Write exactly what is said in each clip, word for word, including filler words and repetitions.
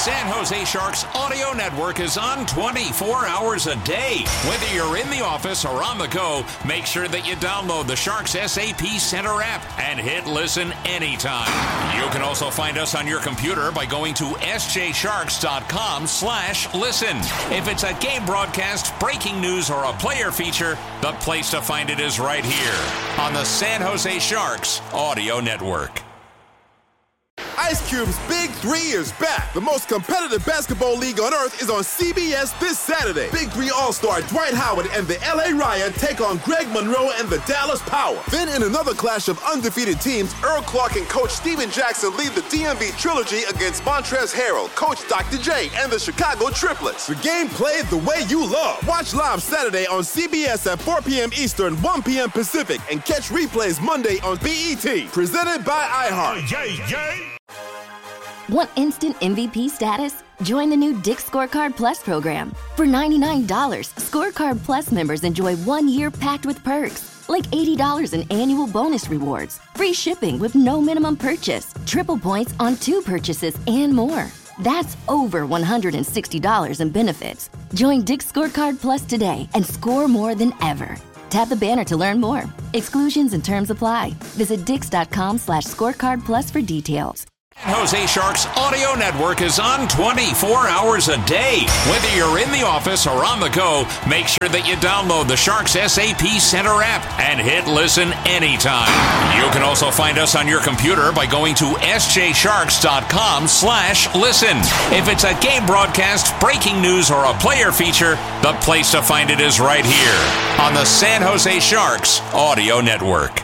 San Jose Sharks Audio Network is on twenty-four hours a day. Whether you're in the office or on the go, make sure that you download the Sharks S A P Center app and hit listen anytime. You can also find us on your computer by going to s j sharks dot com slash listen. If it's a game broadcast, breaking news, or a player feature, the place to find it is right here on the San Jose Sharks Audio Network. Ice Cube's Big Three is back. The most competitive basketball league on earth is on C B S this Saturday. Big Three All-Star Dwight Howard and the L A Riot take on Greg Monroe and the Dallas Power. Then in another clash of undefeated teams, Earl Clark and Coach Steven Jackson lead the D M V Trilogy against Montrezl Harrell, Coach Doctor J, and the Chicago Triplets. The game played the way you love. Watch live Saturday on C B S at four p.m. Eastern, one p.m. Pacific, and catch replays Monday on B E T. Presented by iHeart. Yay, yay. Want instant M V P status? Join the new Dick's Scorecard Plus program. For ninety-nine dollars, Scorecard Plus members enjoy one year packed with perks, like eighty dollars in annual bonus rewards, free shipping with no minimum purchase, triple points on two purchases, and more. That's over one hundred sixty dollars in benefits. Join Dick's Scorecard Plus today and score more than ever. Tap the banner to learn more. Exclusions and terms apply. Visit dix.com slash scorecard plus for details. San Jose Sharks Audio Network is on twenty-four hours a day. Whether you're in the office or on the go, make sure that you download the Sharks S A P Center app and hit listen anytime. You can also find us on your computer by going to s j sharks dot com slash listen. If it's a game broadcast, breaking news, or a player feature, the place to find it is right here on the San Jose Sharks Audio Network.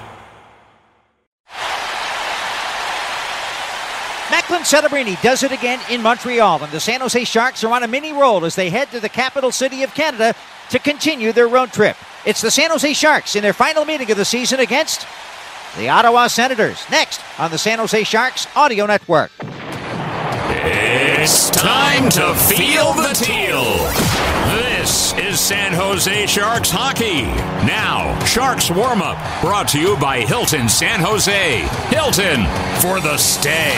Macklin Celebrini does it again in Montreal, and the San Jose Sharks are on a mini roll as they head to the capital city of Canada to continue their road trip. It's the San Jose Sharks in their final meeting of the season against the Ottawa Senators. Next on the San Jose Sharks Audio Network. It's time to feel the teal. This is San Jose Sharks hockey. Now, Sharks warm-up, brought to you by Hilton San Jose. Hilton for the stay.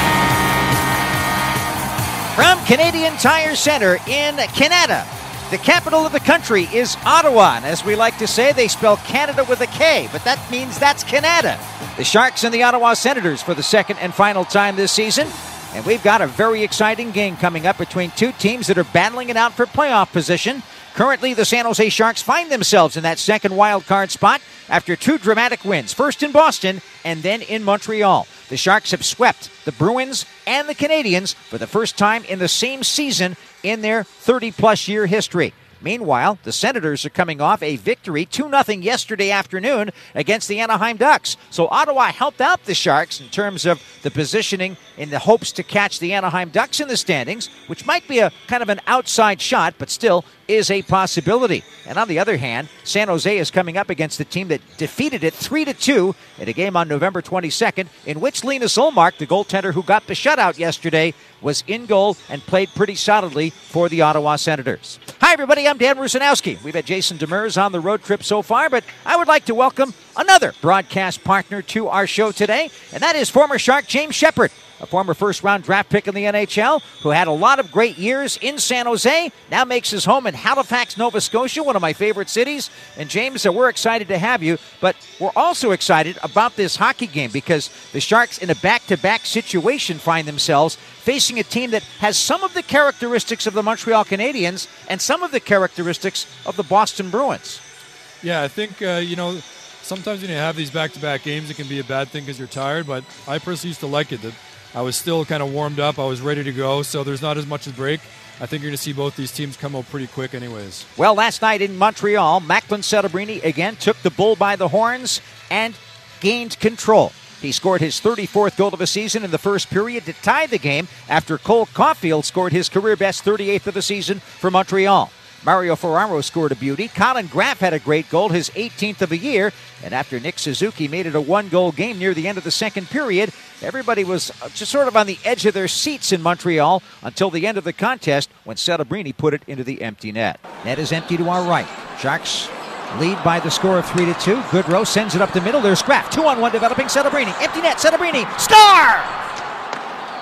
From Canadian Tire Center in Canada, the capital of the country is Ottawa. And as we like to say, they spell Canada with a K, but that means that's Canada. The Sharks and the Ottawa Senators for the second and final time this season. And we've got a very exciting game coming up between two teams that are battling it out for playoff position. Currently, the San Jose Sharks find themselves in that second wild card spot after two dramatic wins, first in Boston and then in Montreal. The Sharks have swept the Bruins and the Canadiens for the first time in the same season in their thirty-plus year history. Meanwhile, the Senators are coming off a victory two nothing yesterday afternoon against the Anaheim Ducks. So Ottawa helped out the Sharks in terms of the positioning in the hopes to catch the Anaheim Ducks in the standings, which might be a kind of an outside shot, but still is a possibility. And on the other hand, San Jose is coming up against the team that defeated it three to two in a game on November twenty-second, in which Linus Ullmark, the goaltender who got the shutout yesterday, was in goal and played pretty solidly for the Ottawa Senators. Hi, everybody. I'm Dan Rusanowski. We've had Jason Demers on the road trip so far, but I would like to welcome another broadcast partner to our show today, and that is former Shark James Shepard, a former first-round draft pick in the N H L who had a lot of great years in San Jose, now makes his home in Halifax, Nova Scotia, one of my favorite cities. And James, uh, we're excited to have you, but we're also excited about this hockey game because the Sharks in a back-to-back situation find themselves facing a team that has some of the characteristics of the Montreal Canadiens and some of the characteristics of the Boston Bruins. Yeah, I think, uh, you know, sometimes when you have these back-to-back games, it can be a bad thing because you're tired, but I personally used to like it. The, I was still kind of warmed up. I was ready to go, so there's not as much as break. I think you're going to see both these teams come out pretty quick anyways. Well, last night in Montreal, Macklin Celebrini again took the bull by the horns and gained control. He scored his thirty-fourth goal of the season in the first period to tie the game after Cole Caulfield scored his career-best thirty-eighth of the season for Montreal. Mario Ferraro scored a beauty. Colin Graff had a great goal, his eighteenth of the year. And after Nick Suzuki made it a one-goal game near the end of the second period, everybody was just sort of on the edge of their seats in Montreal until the end of the contest when Celebrini put it into the empty net. Net is empty to our right. Sharks lead by the score of three to two. Goodrow sends it up the middle. There's Graff. Two on one developing. Celebrini. Empty net. Celebrini. Star! Great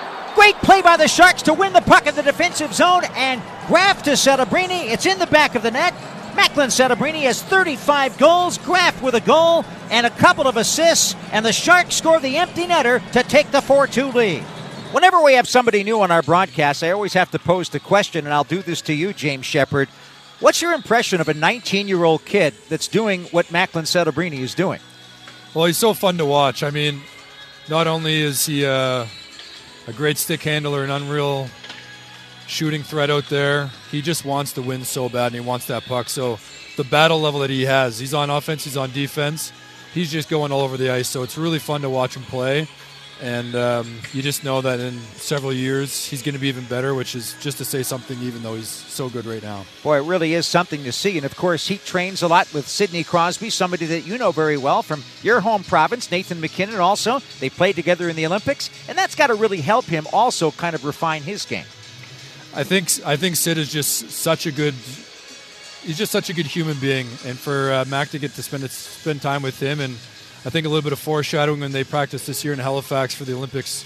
Great play by the Sharks to win the puck in the defensive zone, and Graf to Celebrini. It's in the back of the net. Macklin Celebrini has thirty-five goals. Graf with a goal and a couple of assists, and the Sharks score the empty netter to take the four two lead. Whenever we have somebody new on our broadcast, I always have to pose the question, and I'll do this to you, James Shepard. What's your impression of a nineteen-year-old kid that's doing what Macklin Celebrini is doing? Well, he's so fun to watch. I mean, not only is he uh, a great stick handler, an unreal shooting threat out there, he just wants to win so bad, and he wants that puck. So the battle level that he has, he's on offense, he's on defense, he's just going all over the ice. So it's really fun to watch him play. And um, you just know that in several years he's going to be even better, which is just to say something even though he's so good right now. Boy, it really is something to see. And, of course, he trains a lot with Sidney Crosby, somebody that you know very well from your home province, Nathan MacKinnon also. They played together in the Olympics, and that's got to really help him also kind of refine his game. I think I think Sid is just such a good he's just such a good human being. And for uh, Mac to get to spend spend time with him, and I think a little bit of foreshadowing when they practiced this year in Halifax for the Olympics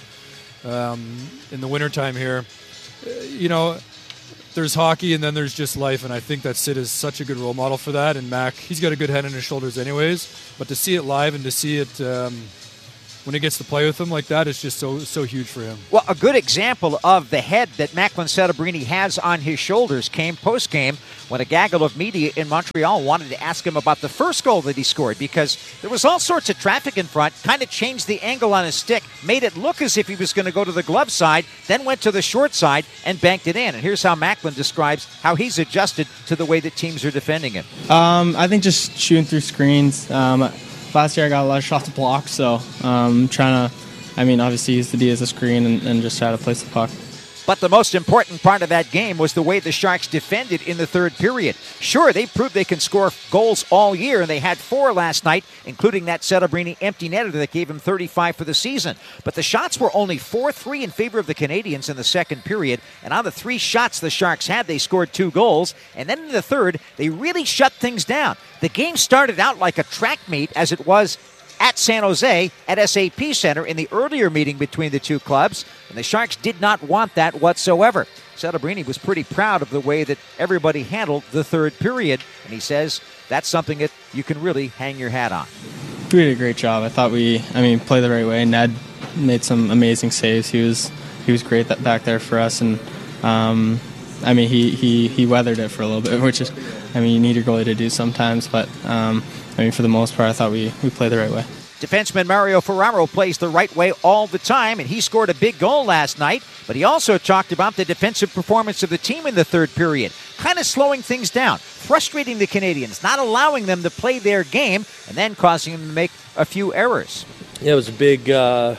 um, in the wintertime here. You know, there's hockey and then there's just life, and I think that Sid is such a good role model for that. And Mac, he's got a good head on his shoulders anyways, but to see it live and to see it um, when he gets to play with him like that, it's just so so huge for him. Well, a good example of the head that Macklin Celebrini has on his shoulders came post-game when a gaggle of media in Montreal wanted to ask him about the first goal that he scored, because there was all sorts of traffic in front, kind of changed the angle on his stick, made it look as if he was going to go to the glove side, then went to the short side and banked it in. And here's how Macklin describes how he's adjusted to the way that teams are defending him. Um, I think just shooting through screens. Um, last year I got a lot of shots to block, so um, trying to, I mean, obviously use the D as a screen and, and just try to place the puck. But the most important part of that game was the way the Sharks defended in the third period. Sure, they proved they can score goals all year, and they had four last night, including that Celebrini empty netter that gave him thirty-five for the season. But the shots were only four three in favor of the Canadians in the second period, and on the three shots the Sharks had, they scored two goals. And then in the third, they really shut things down. The game started out like a track meet, as it was at San Jose at S A P Center in the earlier meeting between the two clubs, and the Sharks did not want that whatsoever. Celebrini was pretty proud of the way that everybody handled the third period, and he says that's something that you can really hang your hat on. We did a great job. I thought we, I mean, played the right way. Ned made some amazing saves. He was he was great that, back there for us, and um, I mean, he, he, he weathered it for a little bit, which is, I mean, you need your goalie to do sometimes, but um, I mean, for the most part, I thought we, we played the right way. Defenseman Mario Ferraro plays the right way all the time, and he scored a big goal last night, but he also talked about the defensive performance of the team in the third period, kind of slowing things down, frustrating the Canadians, not allowing them to play their game, and then causing them to make a few errors. Yeah, it was a big uh,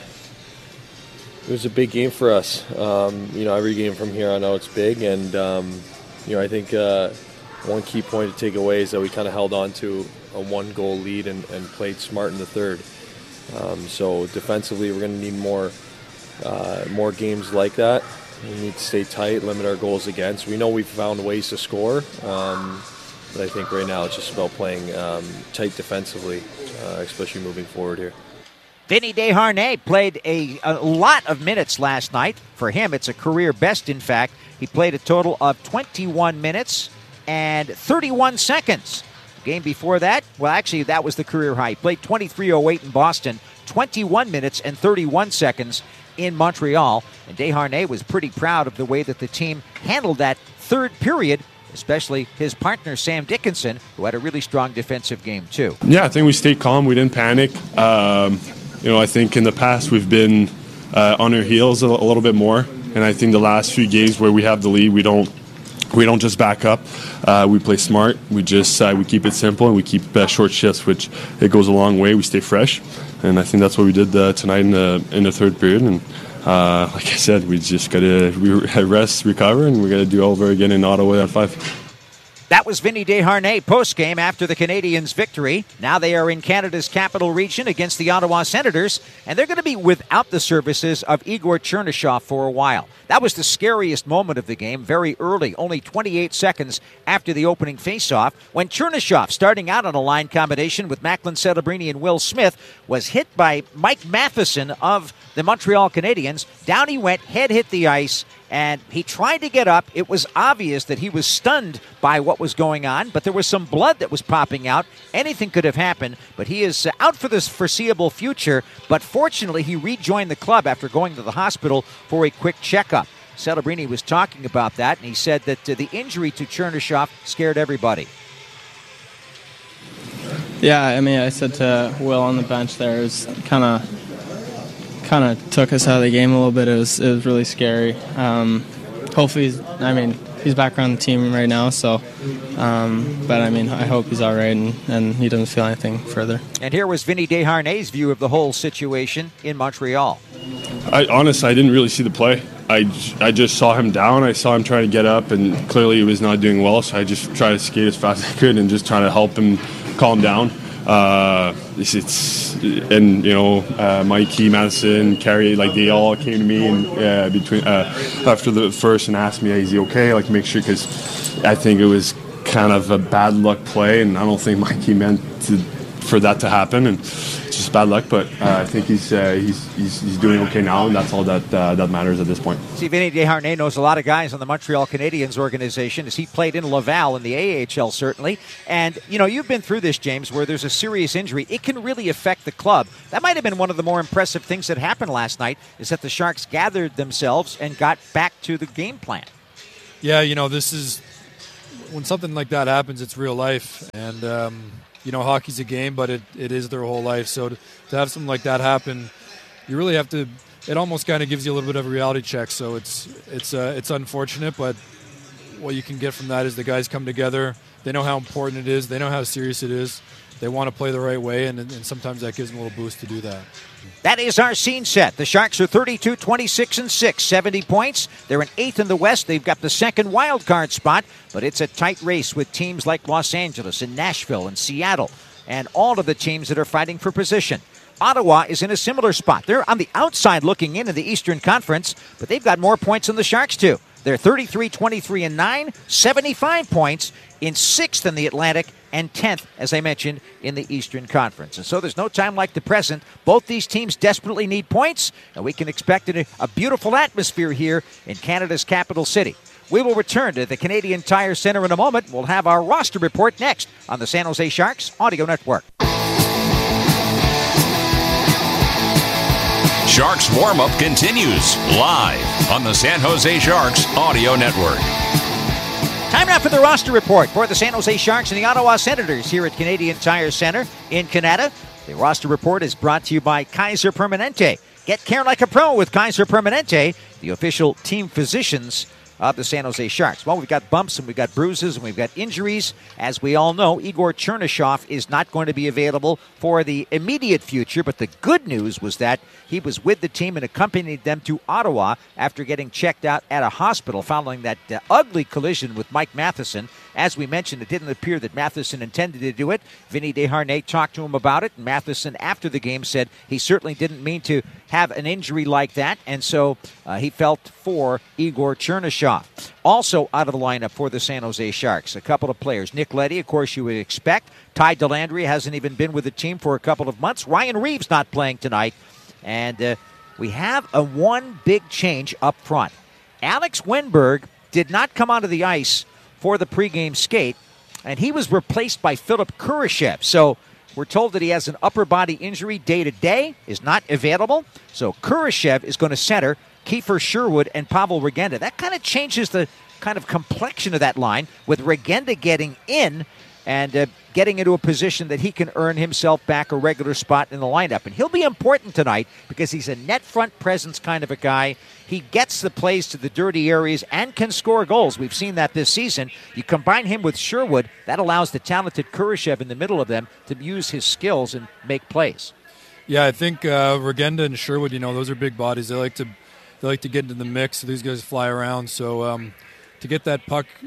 it was a big game for us. Um, you know, every game from here on out, it's big, and um, you know, I think uh, one key point to take away is that we kind of held on to a one-goal lead and, and played smart in the third. Um, so defensively, we're going to need more uh, more games like that. We need to stay tight, limit our goals against. We know we've found ways to score, um, but I think right now it's just about playing um, tight defensively, uh, especially moving forward here. Vinny Desharnais played a, a lot of minutes last night. For him, it's a career best, in fact. He played a total of twenty-one minutes and thirty-one seconds. Game before that, well, actually, that was the career high. He played twenty-three oh eight in Boston, twenty-one minutes and thirty-one seconds in Montreal. And Desharnais was pretty proud of the way that the team handled that third period, especially his partner, Sam Dickinson, who had a really strong defensive game, too. Yeah, I think we stayed calm. We didn't panic. Um, you know, I think in the past we've been uh, on our heels a, a little bit more. And I think the last few games where we have the lead, we don't We don't just back up. Uh, we play smart. We just uh, we keep it simple, and we keep uh, short shifts, which it goes a long way. We stay fresh, and I think that's what we did uh, tonight in the in the third period. And uh, like I said, we just got to rest, recover, and we got to do all over again in Ottawa at five. That was Vinny Desharnais post-game after the Canadiens' victory. Now they are in Canada's capital region against the Ottawa Senators, and they're going to be without the services of Igor Chernyshov for a while. That was the scariest moment of the game, very early, only twenty-eight seconds after the opening faceoff, when Chernyshov, starting out on a line combination with Macklin Celebrini and Will Smith, was hit by Mike Matheson of the Montreal Canadiens. Down he went, head hit the ice, and he tried to get up. It was obvious that he was stunned by what was going on, but there was some blood that was popping out. Anything could have happened, but he is out for the foreseeable future. But fortunately, he rejoined the club after going to the hospital for a quick checkup. Celebrini was talking about that, and he said that uh, the injury to Chernyshov scared everybody. Yeah, I mean, I said to Will on the bench there, it was kind of kind of took us out of the game a little bit. It was it was really scary. Um, hopefully, he's, I mean, he's back around the team right now, so, um, but I mean, I hope he's all right and, and he doesn't feel anything further. And here was Vinny Desharnais' view of the whole situation in Montreal. I honestly, I didn't really see the play. I, I just saw him down. I saw him trying to get up, and clearly he was not doing well, so I just tried to skate as fast as I could and just try to help him calm down. Uh, it's, it's and you know uh, Mikey, Madison, Carey, like they all came to me and uh, between uh, after the first and asked me, "Is he okay?" Like make sure, because I think it was kind of a bad luck play, and I don't think Mikey meant to, for that to happen, and it's just bad luck. But uh, I think he's, uh, he's he's he's doing okay now, and that's all that uh, that matters at this point. See, Vinny Desharnais knows a lot of guys on the Montreal Canadiens organization, as he played in Laval in the A H L, certainly. And, you know, you've been through this, James, where there's a serious injury. It can really affect the club. That might have been one of the more impressive things that happened last night, is that the Sharks gathered themselves and got back to the game plan. Yeah, you know, this is, when something like that happens, it's real life. And, um, you know, hockey's a game, but it, it is their whole life. So to, to have something like that happen, you really have to, it almost kind of gives you a little bit of a reality check. So it's it's uh, it's unfortunate, but what you can get from that is the guys come together. They know how important it is. They know how serious it is. They want to play the right way, and, and sometimes that gives them a little boost to do that. That is our scene set. The Sharks are thirty-two, twenty-six, and six, seventy points. They're in eighth in the West. They've got the second wild card spot, but it's a tight race with teams like Los Angeles and Nashville and Seattle and all of the teams that are fighting for position. Ottawa is in a similar spot. They're on the outside looking in in the Eastern Conference, but they've got more points than the Sharks do. They're thirty-three, twenty-three, and nine, seventy-five points, in sixth in the Atlantic and tenth, as I mentioned, in the Eastern Conference. And so there's no time like the present. Both these teams desperately need points, and we can expect a, a beautiful atmosphere here in Canada's capital city. We will return to the Canadian Tire Center in a moment. We'll have our roster report next on the San Jose Sharks Audio Network. Sharks warm-up continues live on the San Jose Sharks Audio Network. Time now for the roster report for the San Jose Sharks and the Ottawa Senators here at Canadian Tire Center in Canada. The roster report is brought to you by Kaiser Permanente. Get care like a pro with Kaiser Permanente, the official team physicians of the San Jose Sharks. Well, we've got bumps and we've got bruises and we've got injuries. As we all know, Igor Chernyshov is not going to be available for the immediate future, but the good news was that he was with the team and accompanied them to Ottawa after getting checked out at a hospital following that uh, ugly collision with Mike Matheson. As we mentioned, it didn't appear that Matheson intended to do it. Vinny Desharnais talked to him about it, and Matheson, after the game, said he certainly didn't mean to have an injury like that, and so uh, he felt for Igor Chernyshov. Also out of the lineup for the San Jose Sharks, a couple of players. Nick Leddy, of course, you would expect. Ty Dellandrea hasn't even been with the team for a couple of months. Ryan Reeves not playing tonight. And uh, we have a one big change up front. Alex Wenberg did not come onto the ice for the pregame skate, and he was replaced by Philip Kurashev. So we're told that he has an upper body injury day-to-day, is not available. So Kurashev is going to center Kiefer Sherwood and Pavel Regenda. That kind of changes the kind of complexion of that line, with Regenda getting in and uh, getting into a position that he can earn himself back a regular spot in the lineup. And he'll be important tonight because he's a net front presence kind of a guy. He gets the plays to the dirty areas and can score goals. We've seen that this season. You combine him with Sherwood, that allows the talented Kurashev in the middle of them to use his skills and make plays. Yeah, I think uh, Regenda and Sherwood, you know, those are big bodies. They like to they like to get into the mix. So these guys fly around. So um, to get that puck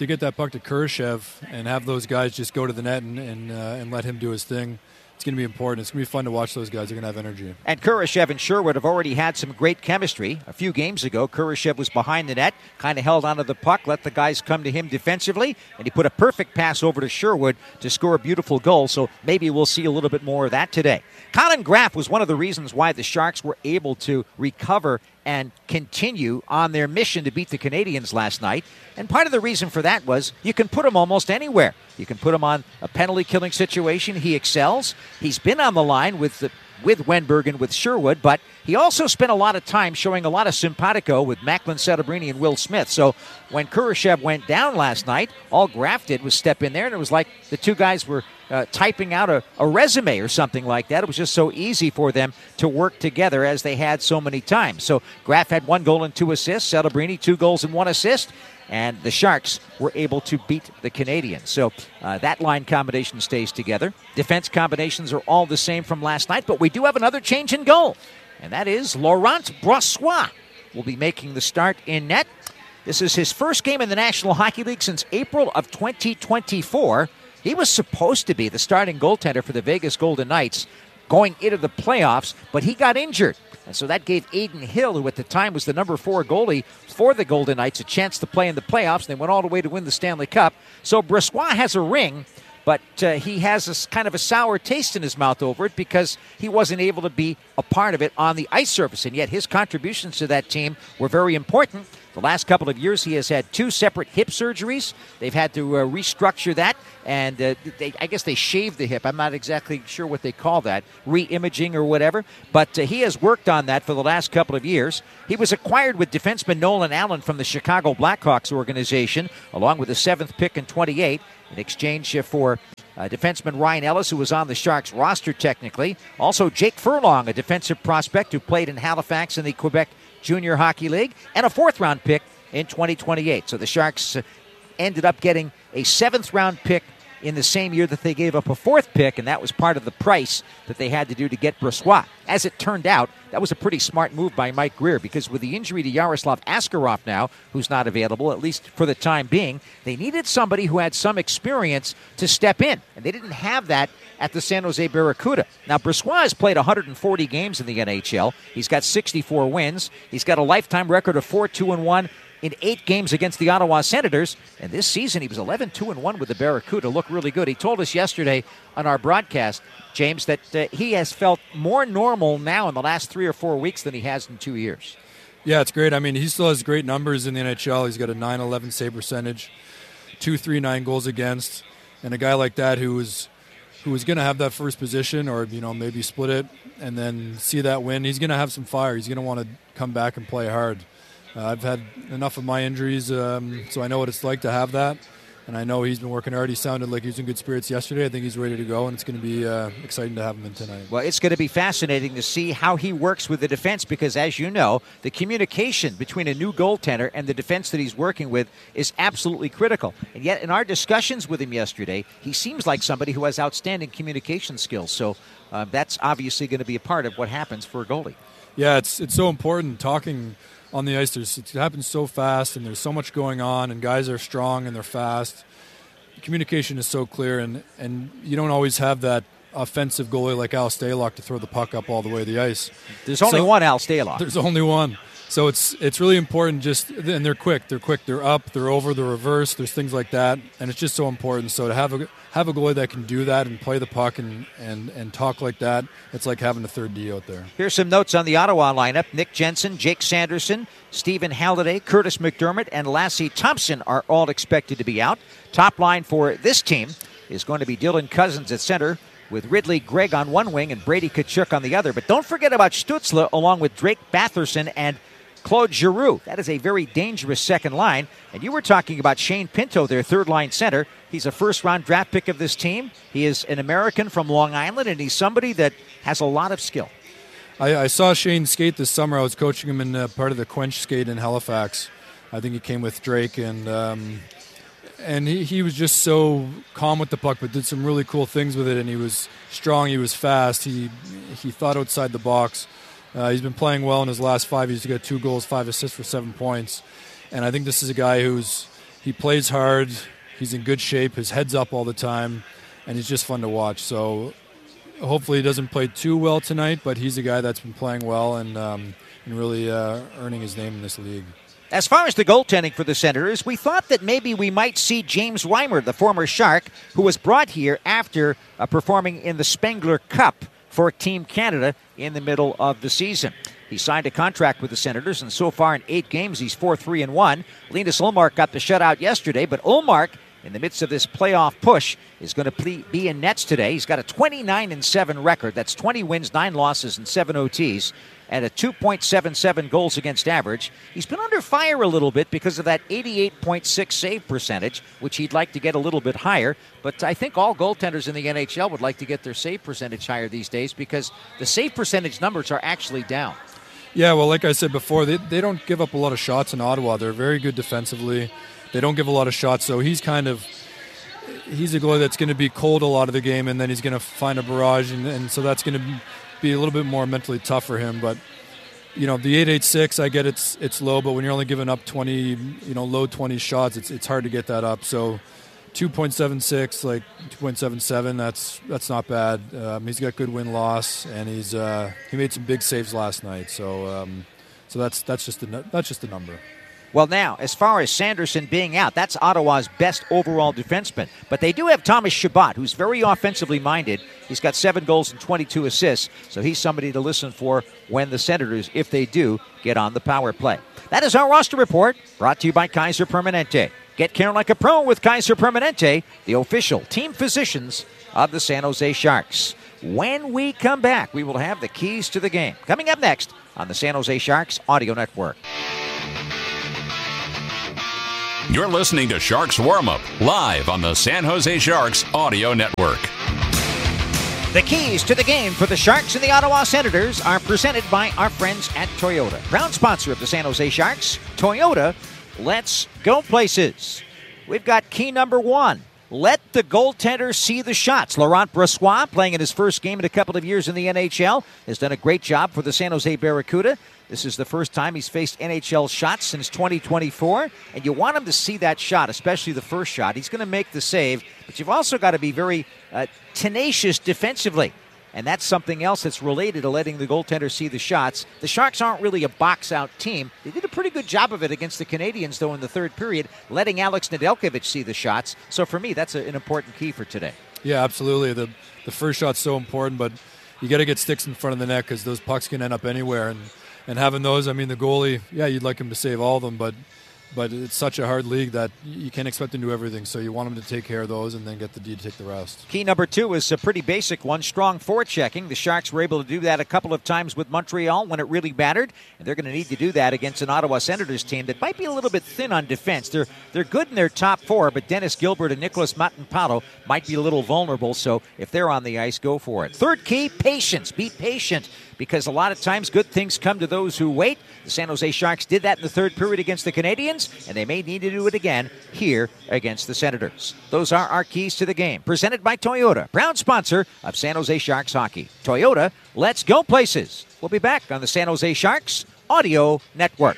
to get that puck to Kurashev and have those guys just go to the net and and, uh, and let him do his thing, it's going to be important. It's going to be fun to watch those guys. They're going to have energy. And Kurashev and Sherwood have already had some great chemistry. A few games ago, Kurashev was behind the net, kind of held onto the puck, let the guys come to him defensively, and he put a perfect pass over to Sherwood to score a beautiful goal. So maybe we'll see a little bit more of that today. Colin Graff was one of the reasons why the Sharks were able to recover and continue on their mission to beat the Canadiens last night. And part of the reason for that was you can put him almost anywhere. You can put him on a penalty-killing situation. He excels. He's been on the line with the, with Wenberg and with Sherwood, but he also spent a lot of time showing a lot of simpatico with Macklin Celebrini and Will Smith. So when Kurashev went down last night, all Graff did was step in there, and it was like the two guys were uh, typing out a, a resume or something like that. It was just so easy for them to work together as they had so many times. So Graff had one goal and two assists, Celebrini two goals and one assist, and the Sharks were able to beat the Canadiens. So uh, that line combination stays together. Defense combinations are all the same from last night, but we do have another change in goal, and that is Laurent Brossoit will be making the start in net. This is his first game in the National Hockey League since April of twenty twenty-four. He was supposed to be the starting goaltender for the Vegas Golden Knights going into the playoffs, but he got injured. And so that gave Adin Hill, who at the time was the number four goalie for the Golden Knights, a chance to play in the playoffs. They went all the way to win the Stanley Cup. So Brossoit has a ring, but uh, he has a, kind of a sour taste in his mouth over it because he wasn't able to be a part of it on the ice surface. And yet his contributions to that team were very important. The last couple of years, he has had two separate hip surgeries. They've had to uh, restructure that, and uh, they, I guess they shaved the hip. I'm not exactly sure what they call that, re-imaging or whatever. But uh, he has worked on that for the last couple of years. He was acquired with defenseman Nolan Allen from the Chicago Blackhawks organization, along with the seventh pick in twenty-eight, in exchange for uh, defenseman Ryan Ellis, who was on the Sharks roster technically. Also Jake Furlong, a defensive prospect who played in Halifax in the Quebec Junior Hockey League, and a fourth-round pick in twenty twenty-eight. So the Sharks uh, ended up getting a seventh-round pick in the same year that they gave up a fourth pick, and that was part of the price that they had to do to get Brossoit. As it turned out, that was a pretty smart move by Mike Greer, because with the injury to Yaroslav Askarov now, who's not available, at least for the time being, they needed somebody who had some experience to step in, and they didn't have that at the San Jose Barracuda. Now, Brossoit has played one hundred forty games in the N H L. He's got sixty-four wins. He's got a lifetime record of four two and one in eight games against the Ottawa Senators. And this season, he was eleven two and one with the Barracuda. Looked really good. He told us yesterday on our broadcast, James, that uh, he has felt more normal now in the last three or four weeks than he has in two years. Yeah, it's great. I mean, he still has great numbers in the N H L. He's got a nine eleven save percentage, two thirty-nine goals against, and a guy like that who was who was going to have that first position, or you know maybe split it and then see that win. He's going to have some fire. He's going to want to come back and play hard. Uh, I've had enough of my injuries, um, so I know what it's like to have that. And I know he's been working hard. He sounded like he was in good spirits yesterday. I think he's ready to go, and it's going to be uh, exciting to have him in tonight. Well, it's going to be fascinating to see how he works with the defense because, as you know, the communication between a new goaltender and the defense that he's working with is absolutely critical. And yet, in our discussions with him yesterday, he seems like somebody who has outstanding communication skills. So uh, that's obviously going to be a part of what happens for a goalie. Yeah, it's it's so important talking on the ice. There's, it happens so fast, and there's so much going on, and guys are strong and they're fast. Communication is so clear, and, and you don't always have that offensive goalie like Al Stalock to throw the puck up all the way to the ice. There's only so, one Al Stalock. There's only one. So it's it's really important. Just and they're quick. They're quick. They're up. They're over. They're reverse. There's things like that, and it's just so important. So to have a have a goalie that can do that and play the puck and, and, and talk like that, it's like having a third D out there. Here's some notes on the Ottawa lineup. Nick Jensen, Jake Sanderson, Stephen Halliday, Curtis McDermott, and Lassie Thompson are all expected to be out. Top line for this team is going to be Dylan Cousins at center, with Ridley Gregg on one wing and Brady Tkachuk on the other. But don't forget about Stützle along with Drake Batherson and Claude Giroux. That is a very dangerous second line. And you were talking about Shane Pinto, their third-line center. He's a first-round draft pick of this team. He is an American from Long Island, and he's somebody that has a lot of skill. I, I saw Shane skate this summer. I was coaching him in uh, part of the Quench skate in Halifax. I think he came with Drake, and um, and he, he was just so calm with the puck, but did some really cool things with it, and he was strong, he was fast, he he thought outside the box. Uh, he's been playing well in his last five. He's got two goals, five assists for seven points. And I think this is a guy who's he plays hard. He's in good shape. His head's up all the time, and he's just fun to watch. So hopefully he doesn't play too well tonight, but he's a guy that's been playing well and, um, and really uh, earning his name in this league. As far as the goaltending for the Senators, we thought that maybe we might see James Reimer, the former Shark, who was brought here after uh, performing in the Spengler Cup for Team Canada in the middle of the season. He signed a contract with the Senators, and so far in eight games, he's four three and one. Linus Ullmark got the shutout yesterday, but Ullmark, in the midst of this playoff push, is going to be in nets today. He's got a twenty-nine and seven record. That's twenty wins, nine losses, and seven O Ts, and a two point seven seven goals against average. He's been under fire a little bit because of that eighty-eight point six save percentage, which he'd like to get a little bit higher. But I think all goaltenders in the N H L would like to get their save percentage higher these days because the save percentage numbers are actually down. Yeah, well, like I said before, they, they don't give up a lot of shots in Ottawa. They're very good defensively. They don't give a lot of shots, so he's kind of he's a goalie that's going to be cold a lot of the game, and then he's going to find a barrage, and, and so that's going to be a little bit more mentally tough for him. But you know, the eight eight six, I get it's it's low, but when you're only giving up twenty, you know, low twenty shots, it's it's hard to get that up. So two point seven six, like two point seven seven, that's that's not bad. Um, he's got good win loss, and he's uh, he made some big saves last night. So um, so that's that's just a that's just a number. Well, now, as far as Sanderson being out, that's Ottawa's best overall defenseman. But they do have Thomas Chabot, who's very offensively minded. He's got seven goals and twenty-two assists, so he's somebody to listen for when the Senators, if they do, get on the power play. That is our roster report, brought to you by Kaiser Permanente. Get care like a pro with Kaiser Permanente, the official team physicians of the San Jose Sharks. When we come back, we will have the keys to the game. Coming up next on the San Jose Sharks Audio Network. You're listening to Sharks Warm-Up, live on the San Jose Sharks Audio Network. The keys to the game for the Sharks and the Ottawa Senators are presented by our friends at Toyota. Proud sponsor of the San Jose Sharks, Toyota, let's go places. We've got key number one. Let the goaltender see the shots. Laurent Brossoit, playing in his first game in a couple of years in the N H L, has done a great job for the San Jose Barracuda. This is the first time he's faced N H L shots since twenty twenty-four, and you want him to see that shot, especially the first shot. He's going to make the save, but you've also got to be very uh, tenacious defensively, and that's something else that's related to letting the goaltender see the shots. The Sharks aren't really a box-out team. They did a pretty good job of it against the Canadiens, though, in the third period, letting Alex Nedeljkovic see the shots. So for me, that's a, an important key for today. Yeah, absolutely. The, the first shot's so important, but you got to get sticks in front of the net because those pucks can end up anywhere, and And having those, I mean, the goalie, yeah, you'd like him to save all of them, but but it's such a hard league that you can't expect him to do everything. So you want him to take care of those and then get the D to take the rest. Key number two is a pretty basic one, strong forechecking. The Sharks were able to do that a couple of times with Montreal when it really mattered, and they're going to need to do that against an Ottawa Senators team that might be a little bit thin on defense. They're they're good in their top four, but Dennis Gilbert and Nicholas Matanpato might be a little vulnerable, so if they're on the ice, go for it. Third key, patience. Be patient, because a lot of times good things come to those who wait. The San Jose Sharks did that in the third period against the Canadiens, and they may need to do it again here against the Senators. Those are our keys to the game. Presented by Toyota, proud sponsor of San Jose Sharks hockey. Toyota, let's go places. We'll be back on the San Jose Sharks Audio Network.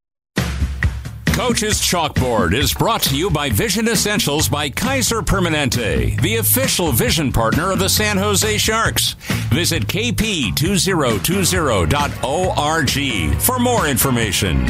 Coach's Chalkboard is brought to you by Vision Essentials by Kaiser Permanente, the official vision partner of the San Jose Sharks. Visit k p two zero two zero dot org for more information.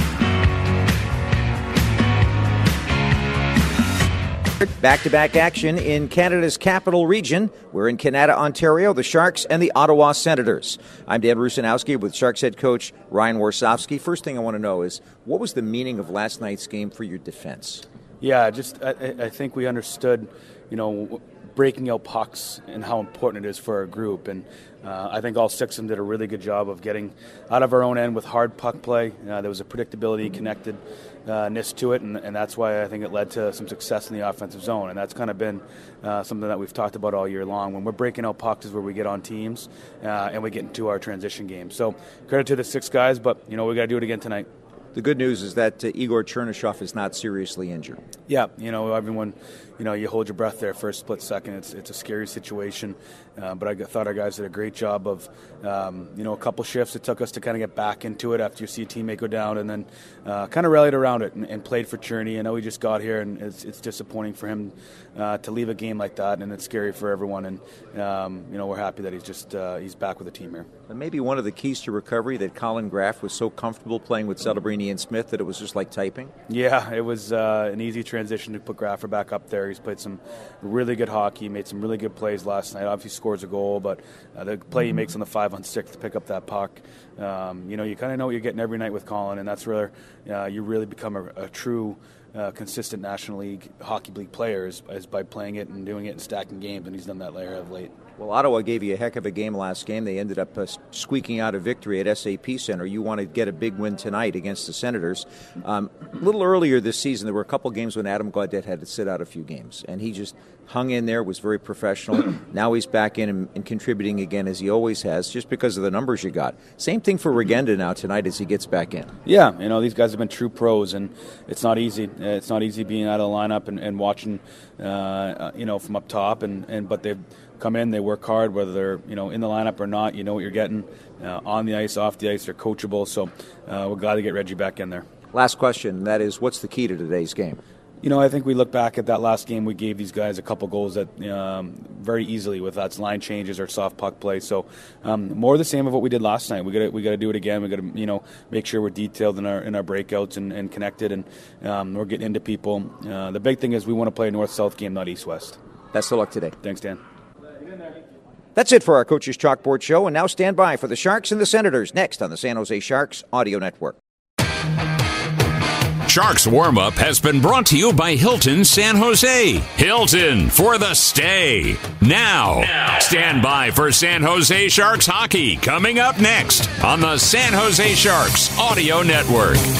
Back-to-back action in Canada's capital region. We're in Canada, Ontario, the Sharks and the Ottawa Senators. I'm Dan Rusanowski with Sharks head coach Ryan Warsofsky. First thing I want to know is, what was the meaning of last night's game for your defense? Yeah, just I, I think we understood, you know, breaking out pucks and how important it is for our group. And uh, I think all six of them did a really good job of getting out of our own end with hard puck play. Uh, there was a predictability, connectedness to it, and, and that's why I think it led to some success in the offensive zone. And that's kind of been uh, something that we've talked about all year long. When we're breaking out pucks is where we get on teams uh, and we get into our transition game. So credit to the six guys, but, you know, we got to do it again tonight. The good news is that uh, Igor Chernyshov is not seriously injured. Yeah, you know, everyone, you know, you hold your breath there for a split second. It's it's a scary situation, uh, but I thought our guys did a great job of, um, you know, a couple shifts it took us to kind of get back into it after you see a teammate go down, and then uh, kind of rallied around it and, and played for Cherney. I know he just got here, and it's, it's disappointing for him uh, to leave a game like that, and it's scary for everyone. And um, you know, we're happy that he's just uh, he's back with the team here. And maybe one of the keys to recovery that Colin Graff was so comfortable playing with Celebrini and Smith that it was just like typing. Yeah, it was uh, an easy transition to put Graffer back up there. He's played some really good hockey, made some really good plays last night. Obviously scores a goal, but uh, the play he makes on the five on six to pick up that puck, um, you know, you kind of know what you're getting every night with Colin, and that's where uh, you really become a, a true Uh, consistent National League Hockey League player is, is by playing it and doing it and stacking games, and he's done that layer of late. Well, Ottawa gave you a heck of a game last game. They ended up uh, squeaking out a victory at S A P Center. You want to get a big win tonight against the Senators. Um, a little earlier this season, there were a couple games when Adam Gaudette had to sit out a few games, and he just hung in there, was very professional. Now he's back in and, and contributing again, as he always has, just because of the numbers you got. Same thing for Regenda now tonight as he gets back in. Yeah, you know, these guys have been true pros, and it's not easy. It's not easy being out of the lineup and, and watching, uh, you know, from up top, and, and but they've come in, they work hard, whether they're, you know, in the lineup or not. You know what you're getting uh, on the ice, off the ice. They're coachable, so uh, we're glad to get Reggie back in there. Last question, that is, what's the key to today's game? You know, I think we look back at that last game. We gave these guys a couple goals that um, very easily with that's line changes or soft puck play. So um, more the same of what we did last night. We got we got to do it again. We got to you know make sure we're detailed in our in our breakouts and, and connected, and um, we're getting into people. Uh, the big thing is we want to play a north-south game, not east-west. Best of luck today. Thanks, Dan. That's it for our Coach's Chalkboard show, and now stand by for the Sharks and the Senators next on the San Jose Sharks Audio Network. Sharks Warm-Up has been brought to you by Hilton San Jose. Hilton for the stay. Now, now, stand by for San Jose Sharks hockey coming up next on the San Jose Sharks Audio Network.